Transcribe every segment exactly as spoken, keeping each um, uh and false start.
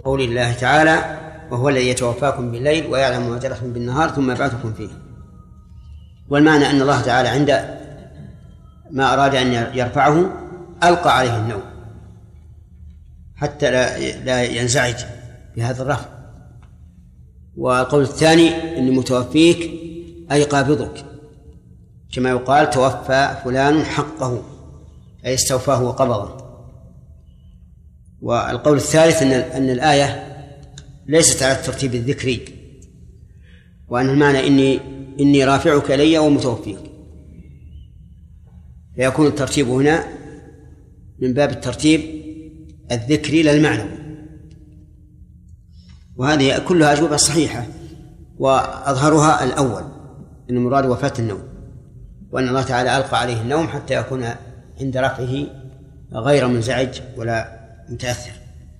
قول الله تعالى وهو الذي يتوفاكم بالليل ويعلم ما جرحتم بالنهار ثم يبعثكم فيه. والمعنى أن الله تعالى عند ما أراد أن يرفعه ألقى عليه النوم حتى لا ينزعج بهذا الرفع. والقول الثاني إني متوفيك أي قابضك، كما يقال توفى فلان حقه أي استوفاه وقبضه. والقول الثالث أن أن الآية ليست على الترتيب الذكري، وأن المعنى إني إني رافعك إلي ومتوفيك، فيكون الترتيب هنا من باب الترتيب الذكري للمعنوي. وهذه كلها أجوبة صحيحة، وأظهرها الأول أن المراد وفاة النوم، وأن الله تعالى ألقى عليه النوم حتى يكون عند رفعه غير منزعج ولا متأثر.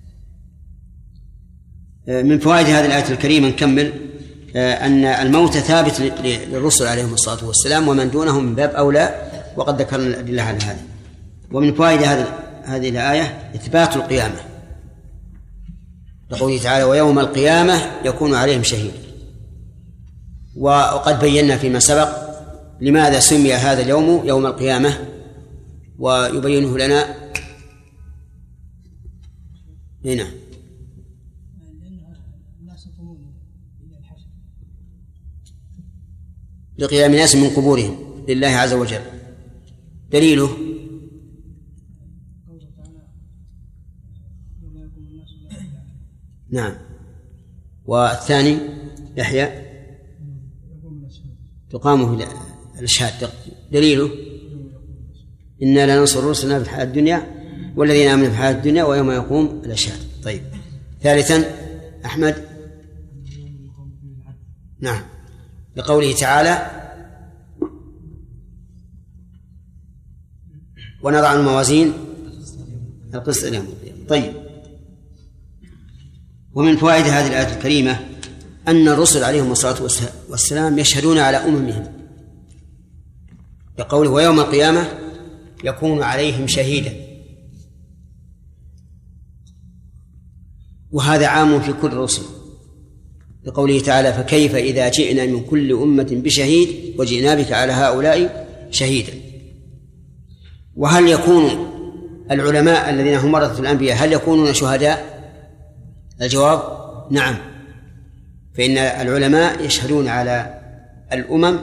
من فوائد هذه الآية الكريمة نكمل أن الموت ثابت للرسل عليهم الصلاة والسلام، ومن دونهم من باب أولى، وقد ذكرنا الأدلة على هذا. ومن فوائد هذه الآية إثبات القيامة، لقوله تعالى ويوم القيامة يكون عليهم شهيد. وقد بينا فيما سبق لماذا سمي هذا اليوم يوم القيامة، ويبينه لنا هنا. لقيام الناس من قبورهم لله عز وجل. دليله نعم. والثاني يحيى تقامه الأشهاد. دليله إنا لا ننصر رسلنا في الحياة الدنيا والذين آمنوا في الحياة الدنيا ويوم يقوم الأشهاد. طيب. ثالثا أحمد نعم لقوله تعالى ونضع الموازين القسط ليوم القيامة. طيب. ومن فوائد هذه الآية الكريمة أن الرسل عليهم الصلاة والسلام يشهدون على أممهم، بقوله ويوم القيامة يكون عليهم شهيدا، وهذا عام في كل الرسل، لقوله تعالى فكيف إذا جئنا من كل أمة بشهيد وجئنا بك على هؤلاء شهيدا. وهل يكون العلماء الذين هم ورثة الأنبياء هل يكونون شهداء؟ الجواب نعم، فإن العلماء يشهدون على الأمم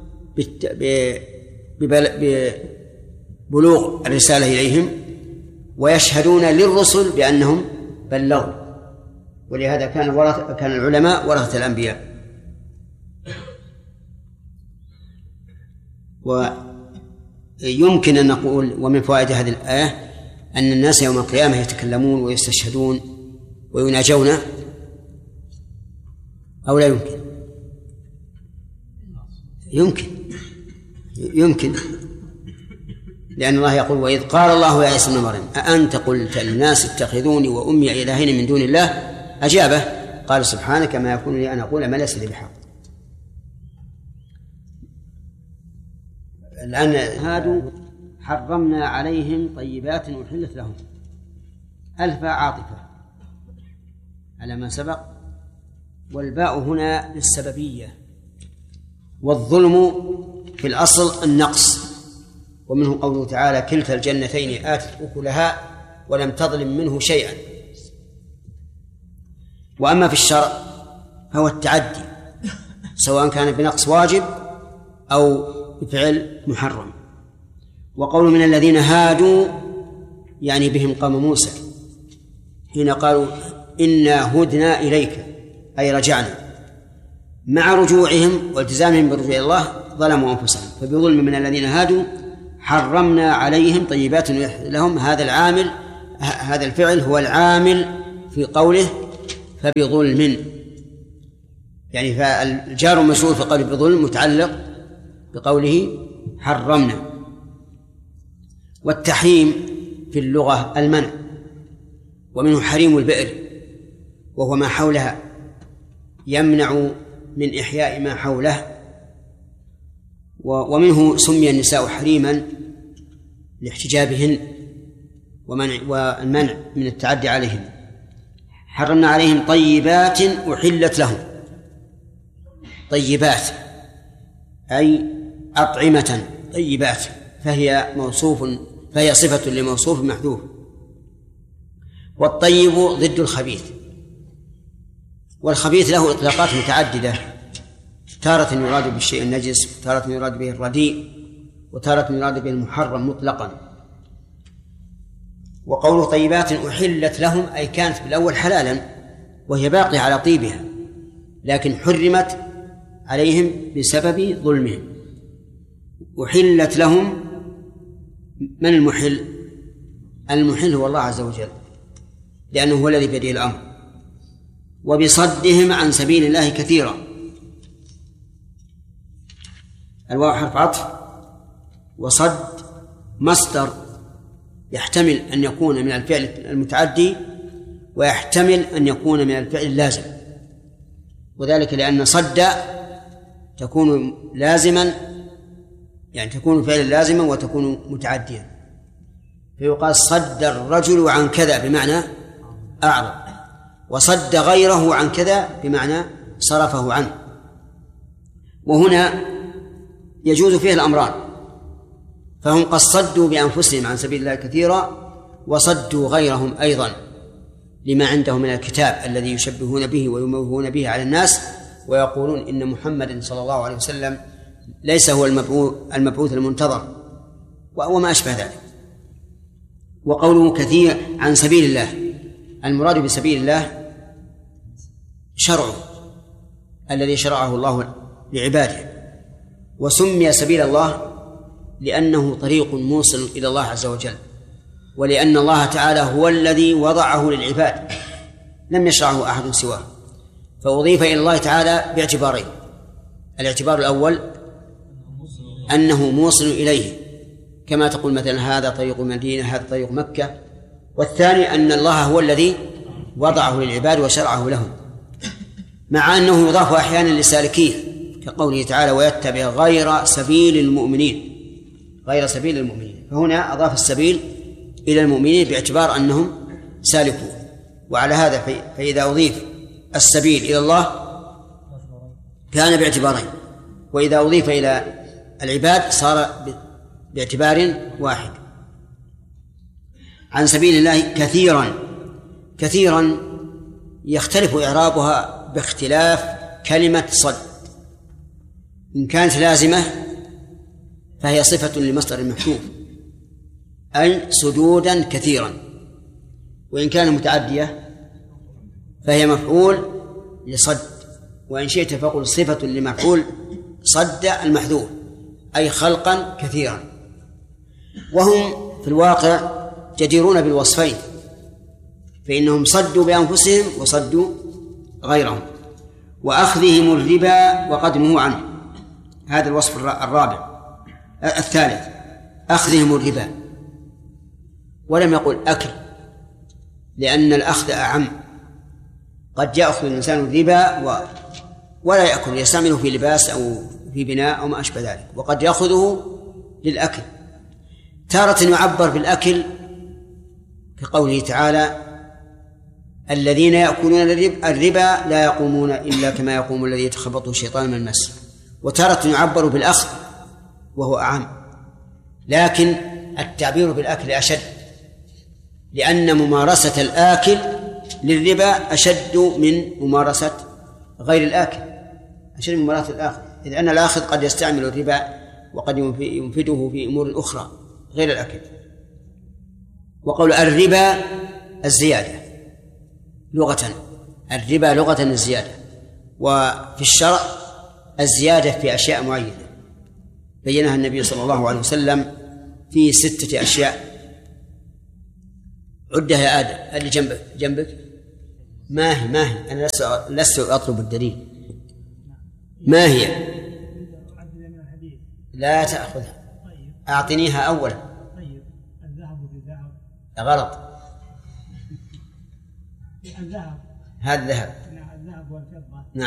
ببلوغ الرسالة إليهم، ويشهدون للرسل بأنهم بلغوا، ولهذا كان ورث كان العلماء ورثة الأنبياء. ويمكن أن نقول ومن فوائد هذه الآية أن الناس يوم القيامة يتكلمون ويستشهدون ويناجون، أو لا يمكن؟ يمكن يمكن لأن الله يقول وإذ قال الله يا عيسى ابن مريم أأنت قلت للناس اتخذوني وأمي إلهين من دون الله أجابه قال سبحانك ما يكون لي أن أقول ما ليس لي بحق. الآن هادوا حرمنا عليهم طيبات أحلت لهم، ألف عاطفة على ما سبق، والباء هنا للسببية. والظلم في الأصل النقص، ومنه قوله تعالى كلتا الجنتين آتت أكلها ولم تظلم منه شيئا. وأما في الشرع فهو التعدي، سواء كان بنقص واجب أو بفعل محرم. وقول من الذين هادوا يعني بهم قوم موسى حين قالوا إنا هدنا إليك أي رجعنا، مع رجوعهم والتزامهم بالرجوع إلى الله ظلموا أنفسهم، فبظلم من الذين هادوا حرمنا عليهم طيبات لهم. هذا العامل هذا الفعل هو العامل في قوله فبظلم، يعني فالجار مشهور في قوله بظلم متعلق بقوله حرمنا. والتحريم في اللغة المنع، ومنه حريم البئر وهو ما حولها يمنع من إحياء ما حوله. ومنه سمي النساء حريما لاحتجابهن ومنع والمنع من التعدي عليهن. حرمنا عليهم طيبات أحلت لهم. طيبات أي أطعمة طيبات، فهي موصوف فهي صفة لموصوف محذوف. والطيب ضد الخبيث، والخبيث له إطلاقات متعددة، تارة يراد بالشيء النجس، وتارة يراد به الرديء، وتارة يراد به المحرم مطلقا. وقول طيبات أحلت لهم أي كانت بالأول حلالا وهي باقية على طيبها، لكن حرمت عليهم بسبب ظلمهم. أحلت لهم، من المحل؟ المحل هو الله عز وجل، لأنه هو الذي بيده الأمر. وبصدهم عن سبيل الله كثيرا، الواو حرف عطف، وصد مصدر يحتمل أن يكون من الفعل المتعدي ويحتمل أن يكون من الفعل اللازم، وذلك لأن صد تكون لازما، يعني تكون فعلا لازما وتكون متعديا، فيقال صد الرجل عن كذا بمعنى أعرض، وصد غيره عن كذا بمعنى صرفه عنه. وهنا يجوز فيه الأمران، فهم قد صدوا بأنفسهم عن سبيل الله كثيرا، وصدوا غيرهم أيضا لما عندهم من الكتاب الذي يشبهون به ويموهون به على الناس، ويقولون إن محمد صلى الله عليه وسلم ليس هو المبعوث المنتظر وما أشبه ذلك. وقوله كثير عن سبيل الله، المراد بسبيل الله شرعه الذي شرعه الله لعباده، وسمي سبيل الله لأنه طريق موصل إلى الله عز وجل، ولأن الله تعالى هو الذي وضعه للعباد لم يشرعه أحد سواه، فأضيف إلى الله تعالى باعتبارين: الاعتبار الأول أنه موصل إليه، كما تقول مثلا هذا طريق المدينة، هذا طريق مكة. والثاني أن الله هو الذي وضعه للعباد وشرعه لهم، مع أنه يضاف أحيانا لسالكيه، كقوله تعالى ويتبع غير سبيل المؤمنين، غير سبيل المؤمنين، فهنا أضاف السبيل إلى المؤمنين باعتبار أنهم سالكون. وعلى هذا فإذا أضيف السبيل إلى الله كان باعتبارين، وإذا أضيف إلى العباد صار باعتبار واحد. عن سبيل الله كثيرا، كثيرا يختلف إعرابها باختلاف كلمة صد. إن كانت لازمة فهي صفة لمصدر محذوف أي سدودا كثيرا، وإن كان متعدية فهي مفعول لصد، وإن شئت فقل صفة لمفعول صد المحذوف أي خلقا كثيرا. وهم في الواقع جديرون بالوصفين، فإنهم صدوا بأنفسهم وصدوا غيرهم. وأخذهم الربا وقد نهوا عنه، هذا الوصف الرابع. الثالث أخذهم الربا، ولم يقل أكل، لأن الأخذ أعم، قد يأخذ الإنسان الربا و... ولا يأكل، يستعمله في لباس أو في بناء أو ما أشبه ذلك، وقد يأخذه للأكل. تارة يعبر بالأكل كقوله تعالى الذين يأكلون الربا لا يقومون إلا كما يقوم الذي يتخبطه الشيطان من المس. وتارة يعبر بالأخذ وهو أعم، لكن التعبير بالأكل أشد، لأن ممارسة الآكل للربا أشد من ممارسة غير الآكل، أشد من ممارسة الآخر، إذ أن الآخذ قد يستعمل الربا وقد ينفده في أمور أخرى غير الأكل. وقول الربا الزيادة لغة، الربا لغة الزيادة، وفي الشرع الزيادة في أشياء معينة بينها النبي صلى الله عليه وسلم في ستة أشياء. عدها يا آدم، اللي جنبك جنبك ما هي ما هي أنا لست أطلب الدليل، ما هي؟ لا تأخذها، أعطنيها أولا. الذهب بالذهب غلط، الذهب هذا الذهب، الذهب والفضة